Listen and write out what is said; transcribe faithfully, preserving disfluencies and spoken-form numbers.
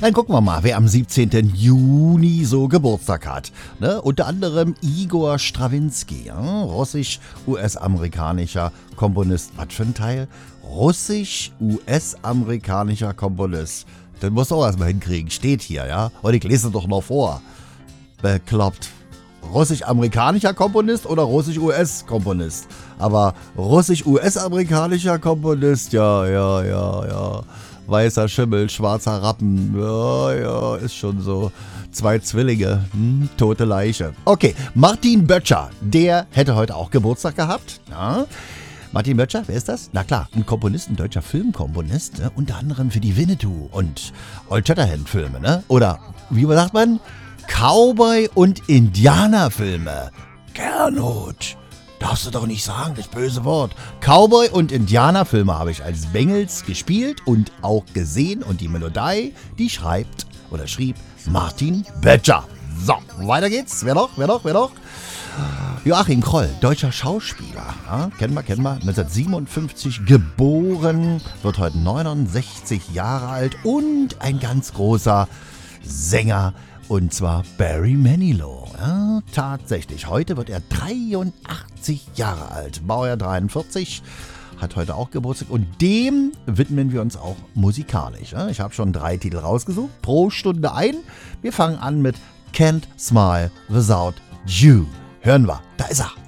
Dann gucken wir mal, wer am siebzehnten Juni so Geburtstag hat. Ne? Unter anderem Igor Strawinski, ja? russisch-U S-amerikanischer Komponist. Was für ein Teil? Russisch-U S-amerikanischer Komponist. Das musst du auch erstmal hinkriegen. Steht hier, ja? Und ich lese es doch noch vor. Bekloppt. Russisch-amerikanischer Komponist oder russisch-U S-Komponist? Aber russisch-U S-amerikanischer Komponist, ja, ja, ja, ja. Weißer Schimmel, schwarzer Rappen, ja, ja, ist schon so. Zwei Zwillinge, hm, tote Leiche. Okay, Martin Böttcher, der hätte heute auch Geburtstag gehabt. Ja. Martin Böttcher, wer ist das? Na klar, ein Komponist, ein deutscher Filmkomponist, ne? Unter anderem für die Winnetou und Old Shatterhand Filme, ne? Oder, wie sagt man? Cowboy- und Indianerfilme. Gernot, darfst du doch nicht sagen, das böse Wort. Cowboy- und Indianerfilme habe ich als Bengels gespielt und auch gesehen. Und die Melodie, die schreibt oder schrieb Martin Böttcher. So, weiter geht's. Wer noch, wer noch, wer noch? Joachim Kroll, deutscher Schauspieler. Ja, kennen wir, kennen wir. neunzehnhundertsiebenundfünfzig geboren, wird heute neunundsechzig Jahre alt und ein ganz großer Sänger. Und zwar Barry Manilow. Ja, tatsächlich. Heute wird er dreiundachtzig Jahre alt. Baujahr dreiundvierzig. Hat heute auch Geburtstag. Und dem widmen wir uns auch musikalisch. Ja, ich habe schon drei Titel rausgesucht. Pro Stunde ein. Wir fangen an mit Can't Smile Without You. Hören wir. Da ist er.